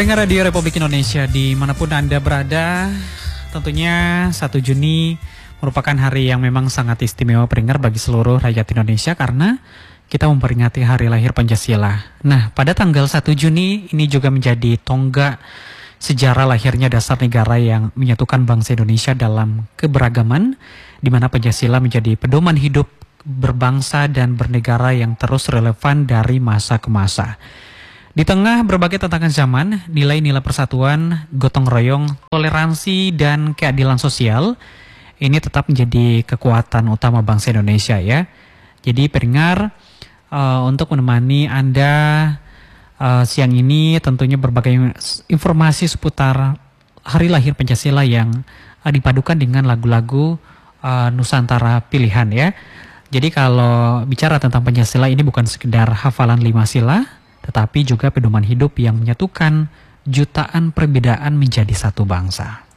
Pendengar Radio Republik Indonesia dimanapun Anda berada, tentunya 1 Juni merupakan hari yang memang sangat istimewa pendengar bagi seluruh rakyat Indonesia karena kita memperingati hari lahir Pancasila. Nah, pada tanggal 1 Juni ini juga menjadi tonggak sejarah lahirnya dasar negara yang menyatukan bangsa Indonesia dalam keberagaman, di mana Pancasila menjadi pedoman hidup berbangsa dan bernegara yang terus relevan dari masa ke masa. Di tengah berbagai tantangan zaman, nilai-nilai persatuan, gotong royong, toleransi, dan keadilan sosial ini tetap menjadi kekuatan utama bangsa Indonesia ya. Jadi pendengar, untuk menemani Anda siang ini tentunya berbagai informasi seputar hari lahir Pancasila yang dipadukan dengan lagu-lagu Nusantara pilihan ya. Jadi kalau bicara tentang Pancasila ini bukan sekedar hafalan 5 sila, tetapi juga pedoman hidup yang menyatukan jutaan perbedaan menjadi satu bangsa.